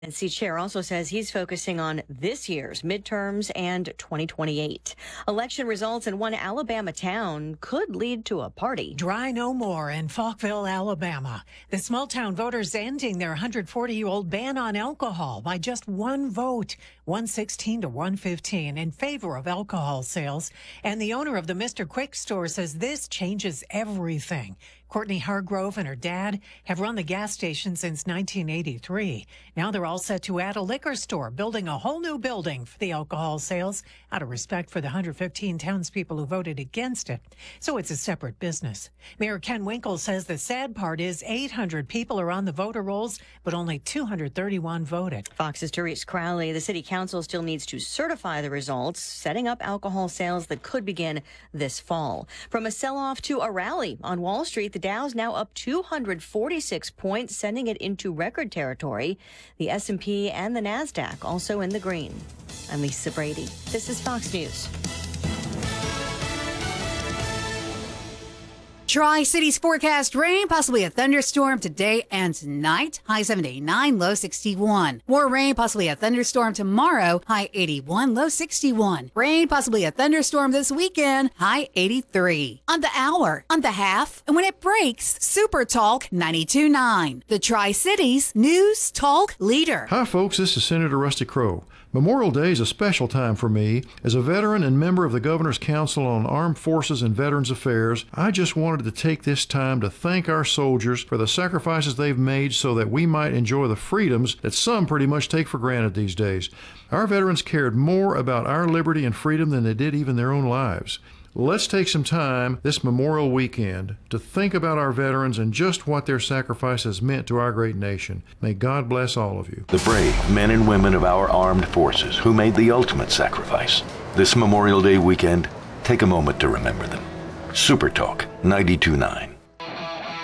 NC chair also says he's focusing on this year's midterms and 2028. Election results in one Alabama town could lead to a party. Dry no more in Falkville, Alabama. The small town voters ending their 140-year-old ban on alcohol by just one vote, 116 to 115 in favor of alcohol sales. And the owner of the Mr. Quick store says this changes everything. Courtney Hargrove and her dad have run the gas station since 1983. Now they're all set to add a liquor store, building a whole new building for the alcohol sales out of respect for the 115 townspeople who voted against it. So it's a separate business. Mayor Ken Winkle says the sad part is 800 people are on the voter rolls, but only 231 voted. Fox's Therese Crowley. The city council still needs to certify the results, setting up alcohol sales that could begin this fall. From a sell-off to a rally on Wall Street, the Dow's now up 246 points, sending it into record territory. The S&P and the NASDAQ also in the green. I'm Lisa Brady. This is Fox News. Tri-Cities forecast rain, possibly a thunderstorm today and tonight. High 79, low 61. More rain, possibly a thunderstorm tomorrow. High 81, low 61. Rain, possibly a thunderstorm this weekend. High 83. On the hour, on the half, and when it breaks, Super Talk 92.9. The Tri-Cities News Talk Leader. Hi, folks. This is Senator Rusty Crowe. Memorial Day is a special time for me. As a veteran and member of the Governor's Council on Armed Forces and Veterans Affairs, I just wanted to take this time to thank our soldiers for the sacrifices they've made so that we might enjoy the freedoms that some pretty much take for granted these days. Our veterans cared more about our liberty and freedom than they did even their own lives. Let's take some time this Memorial Weekend to think about our veterans and just what their sacrifice has meant to our great nation. May God bless all of you. The brave men and women of our armed forces who made the ultimate sacrifice. This Memorial Day weekend, take a moment to remember them. Super Talk 92.9.